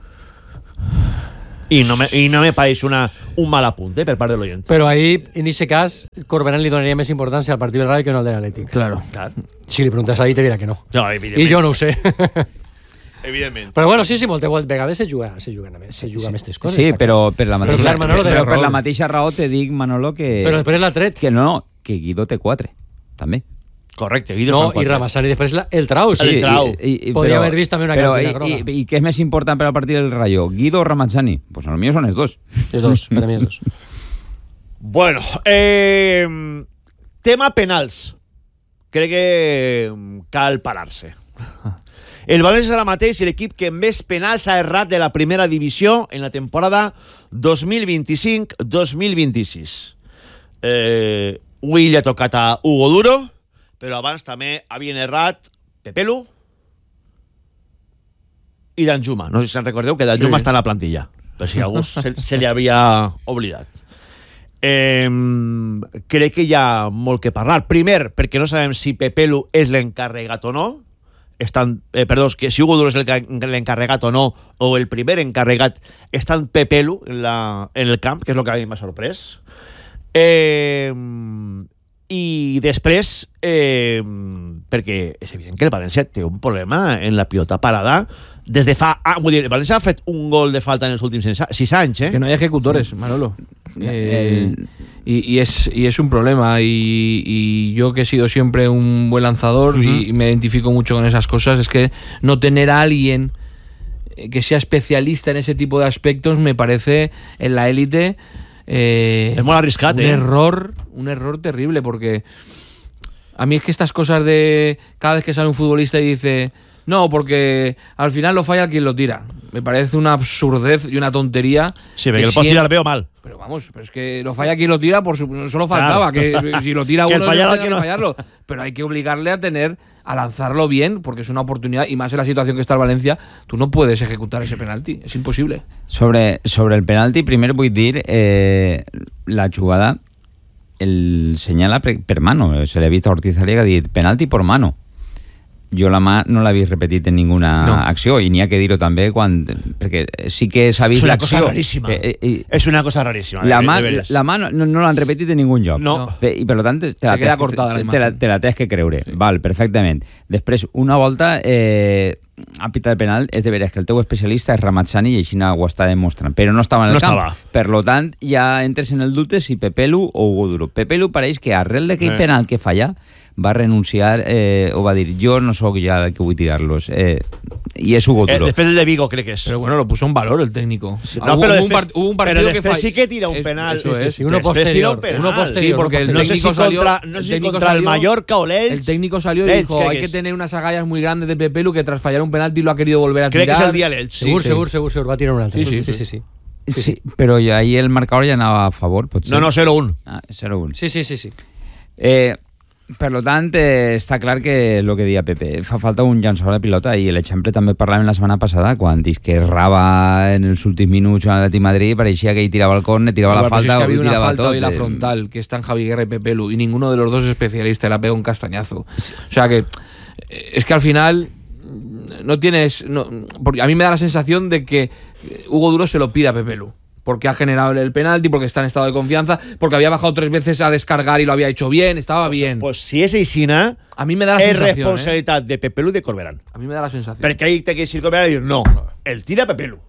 Speaker 1: I no me, i no me pareix una, un mal apunt eh, per part de l'oient.
Speaker 4: Però ahí, en aquest cas, Corberán li donaria més importància al partit del Rayo que no al de l'Atlètic.
Speaker 3: Claro.
Speaker 1: Clar.
Speaker 4: Si li preguntes ahí, te dirà que no.
Speaker 1: No,
Speaker 4: I jo no ho sé.
Speaker 1: Evidentment.
Speaker 4: Però bueno, sí, sí, moltes vegades se juga, se juga, se juga amb aquestes coses.
Speaker 2: Sí, però per la mateixa,
Speaker 4: clar, Manolo,
Speaker 2: però per
Speaker 4: raó.
Speaker 2: la mateixa raó te dic, Manolo, que...
Speaker 4: Però després l'ha tret.
Speaker 2: Que no, no, que Guido té quatre, també.
Speaker 1: Correcte, Guido
Speaker 4: No,
Speaker 1: està
Speaker 4: i Ramazani després la, el trau. Sí,
Speaker 1: El trau.
Speaker 2: I, i,
Speaker 4: Podria
Speaker 2: però,
Speaker 4: haver vist també una
Speaker 2: però,
Speaker 4: cartilla
Speaker 2: i,
Speaker 4: groga.
Speaker 2: i, I què és més important per al partit del Rayo? Guido o Ramazani? Pues a lo mío són els dos.
Speaker 4: Els dos, per a mi els dos.
Speaker 1: Bueno, eh, tema penals. Crec que cal parar-se. El València serà mateix l'equip que més penals ha errat de la primera divisió en la temporada dos mil vint-i-cinc dos mil vint-i-sis. Eh, avui li ha tocat a Hugo Duro, però abans també havien errat Pepelu i Dan Juma. No sé si se'n recordeu que Dan Juma sí. està en la plantilla, per si algú se, se li havia oblidat. Eh, crec que hi ha molt que parlar. Primer, perquè no sabem si Pepelu és l'encarregat o no. Estan, eh, perdó, que si Hugo Duro és l'encarregat o no, o el primer encarregat, estan Pepelu en, la, en el camp, que és el que a mi m'ha sorprès. Eh, i després eh, perquè és evident que el València té un problema en la pilota parada des de fa... Ah, vull dir, el València ha fet un gol de falta en els últims sis anys, eh?
Speaker 3: Es que no hay ejecutores, Manolo. Eh, y, y, es, y es un problema. Y, y yo, que he sido siempre un buen lanzador, uh-huh, y, y me identifico mucho con esas cosas, es que no tener a alguien que sea especialista en ese tipo de aspectos me parece en la élite eh,
Speaker 1: es muy arriscado,
Speaker 3: un
Speaker 1: eh?
Speaker 3: error, un error terrible, porque a mí es que estas cosas de cada vez que sale un futbolista y dice no, porque al final lo falla quien lo tira, me parece una absurdez y una tontería.
Speaker 1: Sí, porque el post tira lo veo mal.
Speaker 3: Pero vamos, pero es que lo falla quien lo tira, por su, solo faltaba, claro, que si lo tira uno,
Speaker 1: fallarlo,
Speaker 3: no que no fallarlo. Pero hay que obligarle a tener, a lanzarlo bien, porque es una oportunidad, y más en la situación que está el Valencia, tú no puedes ejecutar ese penalti, es imposible.
Speaker 2: Sobre, sobre el penalti, primer vull dir, eh, la jugada el senyala per, per mano, se l'ha vist a Ortiz Aliaga, ha dit penalti por mano. Jo la mà no l'he vist repetit en ninguna no. acció, i n'hi ha que dir-ho també quan, perquè sí que s'ha vist l'acció.
Speaker 1: És una cosa raríssima. Eh, eh, és una cosa raríssima.
Speaker 2: La mà, la mà no, no l'han repetit en ningun lloc.
Speaker 1: No.
Speaker 2: I per tant, te la,
Speaker 3: queda cortada la
Speaker 2: te, la, te la tens que creure. Sí. Val, perfectament. Després, una volta, eh, a pita de penal, és de veres que el teu especialista és Ramazzani i així ho està demostrant, però no estava en el
Speaker 1: no
Speaker 2: camp.
Speaker 1: Estava.
Speaker 2: Per lo tant, ja entres en el dubte si Pepelu o Hugo Duro. Pepelu pareix que arrel d'aquell eh. penal que falla va renunciar eh, o va dir jo no sóc ja el que vull tirar-los eh, i és Hugo Duro.
Speaker 1: Eh, després el de Vigo crec que és.
Speaker 3: Pero bueno, lo puso en valor el técnico.
Speaker 1: Sí. No,
Speaker 3: hubo,
Speaker 1: pero
Speaker 3: hubo,
Speaker 1: después,
Speaker 3: un part, hubo un partido
Speaker 1: pero
Speaker 3: que
Speaker 1: después
Speaker 3: fall...
Speaker 1: sí que tira un penal.
Speaker 3: Eso es.
Speaker 1: Sí, uno posterior, un penal.
Speaker 3: Uno posterior,
Speaker 1: sí,
Speaker 3: porque el
Speaker 1: no sé
Speaker 3: técnico
Speaker 1: si
Speaker 3: salió,
Speaker 1: contra, no sé si contra
Speaker 3: salió,
Speaker 1: el Mallorca o l'Elx.
Speaker 3: El técnico salió y
Speaker 1: L'Elx,
Speaker 3: dijo, hay que,
Speaker 1: que
Speaker 3: tener unas agallas muy grandes de Pepelu que tras fallar un penalti lo ha querido volver a
Speaker 1: crec
Speaker 3: tirar.
Speaker 1: Crec que és el dia l'Elx. Sí,
Speaker 4: segur,
Speaker 1: sí.
Speaker 4: segur, segur, segur, va tirar un altre.
Speaker 3: Sí, sí,
Speaker 4: sí,
Speaker 3: sí.
Speaker 4: sí, sí.
Speaker 2: Sí, sí, però ahí el marcador ja anava a favor, potser.
Speaker 1: No, no, cero uno.
Speaker 2: Ah, cero uno.
Speaker 4: Sí, sí, sí, sí.
Speaker 2: Eh, per lo tant, eh, està clar que el que deia Pepe, fa falta un llançador de pilota, i l'exemple també parlàvem la setmana passada, quan dius que errava en els últims minuts a l'Atlètic Madrid, pareixia que ell tirava el córner, tirava
Speaker 3: Igual,
Speaker 2: la falta,
Speaker 3: pues es que ha habido una falta
Speaker 2: tot,
Speaker 3: hoy la
Speaker 2: eh,
Speaker 3: frontal, que están Javi Guerra y Pepelu, y ninguno de los dos es especialista, le ha pegado un castañazo. O sea que, es que al final no tienes... No, porque a mí me da la sensación de que Hugo Duro se lo pide a Pepelu, porque ha generado el penalti, porque está en estado de confianza, porque había bajado tres veces a descargar y lo había hecho bien, estaba
Speaker 1: pues,
Speaker 3: bien.
Speaker 1: Pues si és aixina,
Speaker 3: a mí me da la
Speaker 1: és
Speaker 3: sensación,
Speaker 1: responsabilitat
Speaker 3: eh?
Speaker 1: de Pepelu i de Corberán.
Speaker 3: A mí me da la sensación.
Speaker 1: Perquè ahí té que ir Corberán i dir, no, el tira Pepelu.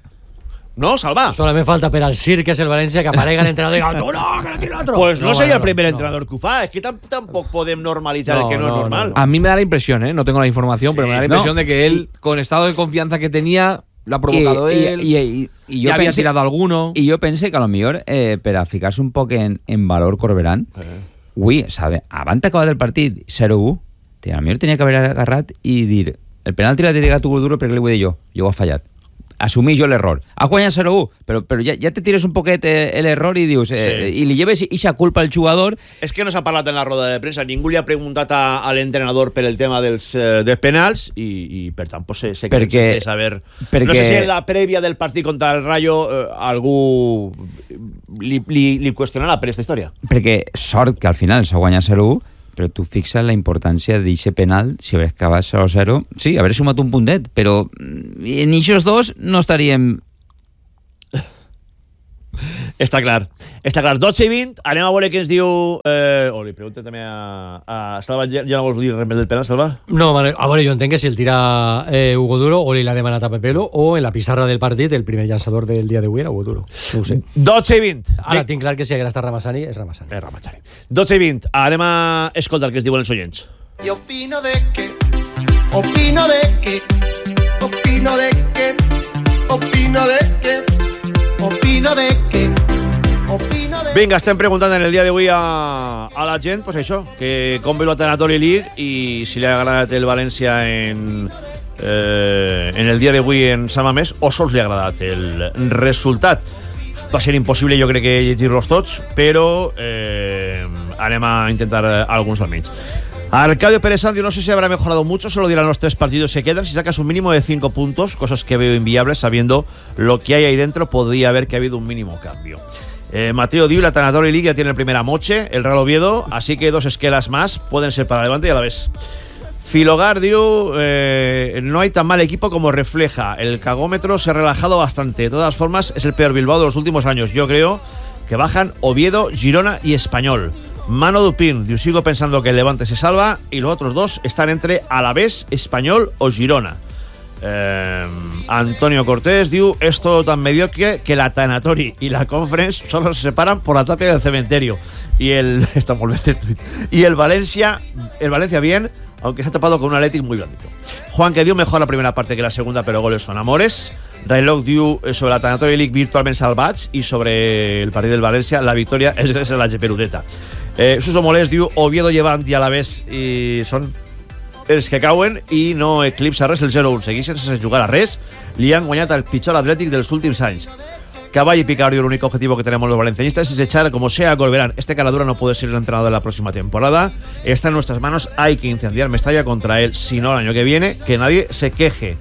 Speaker 1: No, Salva.
Speaker 4: Solament falta per al Sir, que és el València, que aparega l'entrenador i diga, no, no, que no tira l'altre.
Speaker 1: Pues no, no sería el primer
Speaker 4: no.
Speaker 1: entrenador que ho fa. Es que tampoco podem normalizar
Speaker 4: No,
Speaker 1: el que no,
Speaker 4: no,
Speaker 1: es normal.
Speaker 4: no, no.
Speaker 3: A mí me da la impresión, ¿eh? No tengo la información,
Speaker 1: Sí,
Speaker 3: pero me da la impresión
Speaker 2: no.
Speaker 3: de que él, con estado de confianza que tenía, lo ha provocado
Speaker 2: I,
Speaker 3: él,
Speaker 2: i, i, i, i
Speaker 3: ya
Speaker 2: jo
Speaker 3: había
Speaker 2: pense,
Speaker 3: tirado alguno.
Speaker 2: I jo pense que a lo millor, eh, per a ficar-se un poc en, en valor Corberán,
Speaker 1: Eh.
Speaker 2: ui, sabe, abans acabat el partit zero u, a lo millor tenia que haver agarrat i dir, el penalti l'ha tirat Hugo Duro perquè li ho he dit jo, jo ho he fallat. Assumir jo l'error. Ha guanyat zero u, però, però ja, ja te tires un poquet eh, l'error i dius, eh,
Speaker 1: Sí.
Speaker 2: i li lleves ixa culpa al jugador.
Speaker 1: És que no s'ha parlat en la roda de premsa, ningú li ha preguntat a, a l'entrenador per el tema dels, eh, dels penals i, i per tant pues, se, se
Speaker 2: Perquè-
Speaker 1: queda sense saber.
Speaker 2: perquè-
Speaker 1: No sé si en la prèvia del partit contra el Rayo eh, algú li, li, li qüestionarà per aquesta història.
Speaker 2: Perquè sort que al final s'ha guanyat zero u, però tu fixes la importància d'eixe penal, si hagués acabat zero zero, sí, haver sumat un puntet, però mm, en aquests dos no estaríem...
Speaker 1: Està clar, està clar. dotze i vint, anem a veure què ens diu... Eh, o li pregunto també a, a Salva, ja, ja no vols dir res més del penal, Salva?
Speaker 4: No, a veure, jo entenc que si el tira eh, Hugo Duro o li l'ha demanat a Pepelu o en la pissarra del partit el primer llançador del dia d'avui era Hugo Duro. No ho sé.
Speaker 1: dotze i vint.
Speaker 4: Ara tinc clar que si haguera estat Ramazzani, és Ramazzani.
Speaker 1: És Ramazzani. dotze i vint, anem a escoltar el que ens diuen els oients.
Speaker 6: Y opino de que, opino de que, opino de que, opino de que, opino de que, opino de que.
Speaker 1: Vinga, estem preguntant en el dia d'avui a, a la gent, pues això, que com veu la Tanatory League i si li ha agradat el València en, eh, en el dia d'avui en Sant Mamés o sols li ha agradat el resultat. Va ser impossible, jo crec que llegir-los tots, però eh, anem a intentar eh, alguns almenys. Arcadio Pérez Sandio, no sé si habrá mejorado mucho, solo dirán los tres partidos que quedan. Si sacas un mínimo de cinco puntos, cosas que veo inviables, sabiendo lo que hay ahí dentro, podría haber que ha habido un mínimo cambio. Eh, Mateo Diu, la Tanatory League ya tiene el primera moche, el Real Oviedo, así que dos esquelas más pueden ser para Levante y a la vez. Filogar Diu, eh, no hay tan mal equipo como refleja. El cagómetro se ha relajado bastante. De todas formas, es el peor Bilbao de los últimos años. Yo creo que bajan Oviedo, Girona y Español. Mano Dupín, diu, sigo pensando que el Levante se salva y los otros dos están entre Alavés, Español o Girona. Eh, Antonio Cortés diu, es todo tan mediocre que la Tanatori y la Conference solo se separan por la tapia del cementerio. Y el está muy este tuit. Y el Valencia, el Valencia bien, aunque se ha topado con un Athletic muy blandito. Juan, que diu, mejor la primera parte que la segunda, pero goles son amores. Railog diu, sobre la Tanatori League virtualment salvats, i sobre el partit del València la victòria és gràcies a la Geperudeta. eh, Suso Molés diu, Oviedo llevant i Alavés i són els que cauen i no eclipsa res el zero un, segueixen sense jugar a res, li han guanyat el pitjor Atlètic dels últims anys. Caball y Picardio, el único objetivo que tenemos los valencianistas es echar como sea a Corberán. Este caladura no puede ser el entrenador de la próxima temporada. Está en nuestras manos, hay que incendiar Mestalla contra él. Si no, el año que viene, que nadie se queje.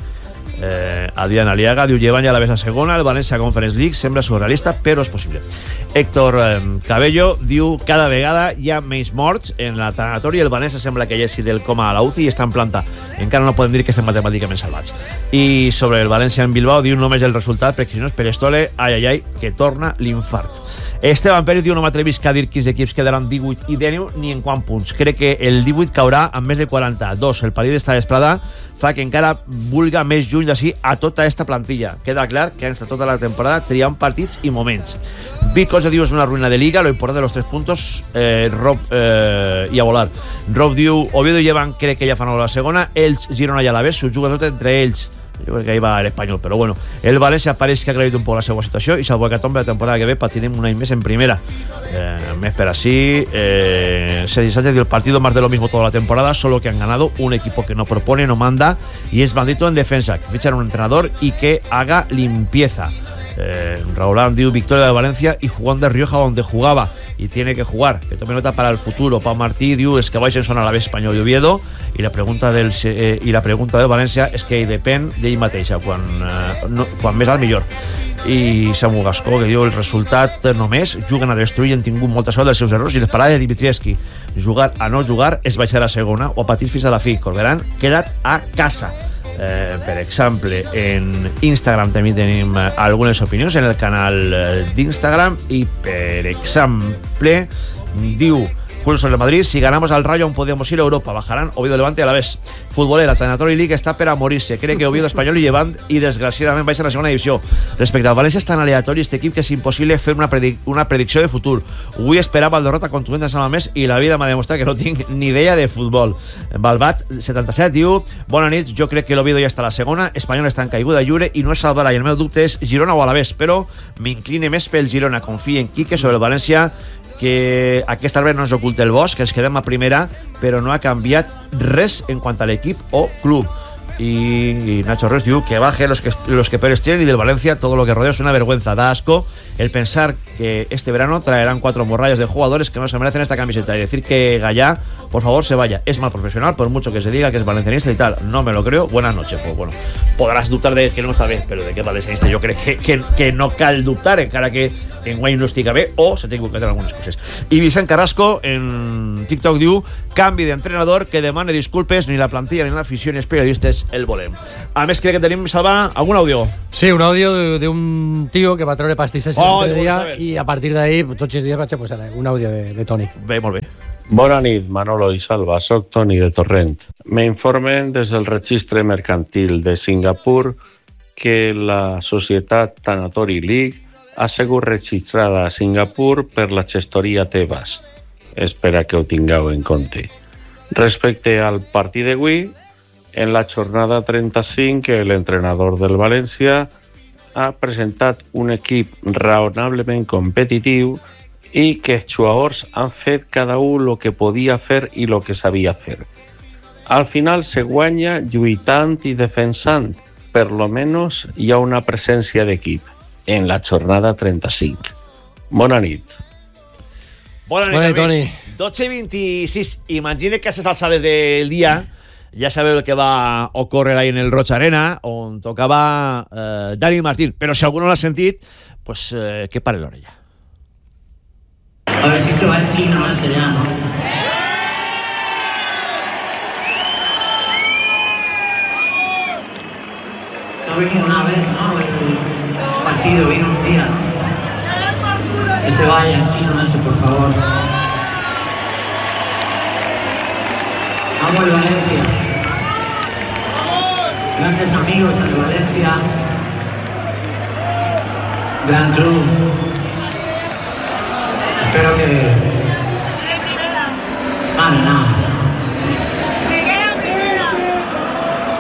Speaker 1: Eh, Adrián Aliaga diu, llevan ja la vez a segona, el València Conference League sembla surrealista, però és possible. Héctor eh, Cabello diu, cada vegada hi ha menys morts en la tanatori, el València sembla que ja és del coma a la U C I i està en planta, encara no podem dir que estem matemàticament salvats. I sobre el València en Bilbao diu, només el resultat, perquè si no és per Estole, ai ai ai, que torna l'infart. Esteban Pérez diu, no m'atrevisc a dir quins equips quedaran divuit i dinou ni en quant punts. Crec que el divuit caurà amb més de quaranta. Dos, el partit d'esta vesprada fa que encara vulga més lluny d'ací a tota esta plantilla. Queda clar que han estat tota la temporada triant partits i moments. Vic Concha diu, és una ruïna de liga, lo important de los tres puntos, eh, Rob eh, i a volar. Rob diu, Oviedo i Llevan crec que ja fan la segona, ells, Girona i Alavés, s'ho juga tot entre ells. Jo crec que ahí va l'Espanyol, però bueno, el València pareix que ha aclarit un poc la seva situació i salvo que tombe la temporada que ve patirem un any més en primera. Eh, més per así, eh, Sergi Sánchez diu, el partido más de lo mismo toda la temporada, solo que han ganado un equipo que no propone, no manda y es blandito en defensa, que fichan un entrenador y que haga limpieza. Eh, Raúl diu, victoria del Valencia y jugón de Rioja donde jugaba y tiene que jugar, que tome nota para el futuro. Pau Martí diu, es que baixen son a la vez Espanyol i Oviedo i la pregunta del, eh, i la pregunta del València és que depèn d'ell mateixa, quan, eh, no, quan més al millor. I Samu Gascó, que diu, el resultat només juguen a destruir i han tingut molta sort dels seus errors i les parades de Dimitrievski. Jugar a no jugar és baixar a segona o a patir fins a la fi. Corberán, queda't a casa. Eh, per exemple, en Instagram també tenim eh, algunes opinions en el canal eh, d'Instagram i, per exemple, diu Julio sobre el Madrid, si ganamos al Rayo aún podemos ir a Europa, bajarán Oviedo, Levante a la vez. Futbolera, Tanatori League està per a morir-se, cree que Oviedo, Espanyol i Llevant i desgraciadament baixen a la segona divisió. Respecte al València és tan aleatori este equip que és impossible fer una, predic una predicció de futur. Avui esperava el derrota contundent de Sant Mamés i la vida m'ha demostrat que no tinc ni idea de futbol. Balbat setanta-set diu, bona nit, jo crec que l'Oviedo ja està a la segona, Espanyol està en caiguda lliure i no es salvarà i el meu dubte és Girona o Alavés, però m'incline més pel Girona, confio en Quique sobre el València, que aquest arbre no ens oculta el bosc, que ens quedem a primera, però no ha canviat res en quant a l'equip o club. Y Nacho Res diu que baje los que, los que peores tienen y del Valencia todo lo que rodea es una vergüenza. Da asco el pensar que este verano traerán cuatro morrallas de jugadores que no se merecen esta camiseta y decir que Gallá, por favor, se vaya. Es mal profesional, por mucho que se diga que es valencianista y tal. No me lo creo. Buenas noches. Pues bueno, podrás dubtar de que no está bien, pero de que valencianista yo creo que, que, que no cal dubtar, encara que en guany no estica bé o se té que equivocar algunes coses. I Vicent Carrasco en TikTok diu, canvi d'entrenador, que demane disculpes, ni la plantilla ni l'afició ni els periodistes el volem. A més, crec que tenim, Salva, algun àudio.
Speaker 4: Sí, un àudio d'un tio que va treure pastisses
Speaker 1: oh,
Speaker 4: el dia i a partir d'ahir, tots els dies vaig a posar un àudio de, de Toni.
Speaker 1: Bé, molt bé.
Speaker 7: Bona nit, Manolo i Salva, soc Toni de Torrent. Me informen des del registre mercantil de Singapur que la societat Tanatori League ha sigut registrada a Singapur per la gestoria Tebas. Espera que ho tingueu en compte. Respecte al partit d'avui, en la jornada trenta-cinc, l'entrenador del València ha presentat un equip raonablement competitiu i que els jugadors han fet cada un el que podia fer i el que sabia fer. Al final se guanya lluitant i defensant. Per lo menos hi ha una presència d'equip en la jornada trenta-cinc. Bona nit.
Speaker 1: Bona nit,
Speaker 4: Bona nit, Toni.
Speaker 1: dotze i vint-i-sis. Imagine que a les alçades del dia ja sabeu el que va ocórrer ahí en el Roig Arena, on tocava eh, Dani Martín. Però si algú no l'ha sentit, pues eh, que pare l'orella.
Speaker 8: A ver si se va el chino ese ya, ¿no? No ha venido una vez, ¿no? El partido vino un día, ¿no? Que se vaya el chino ese, por favor. Vamos el Valencia. Grandes amigos el Valencia. Gran club.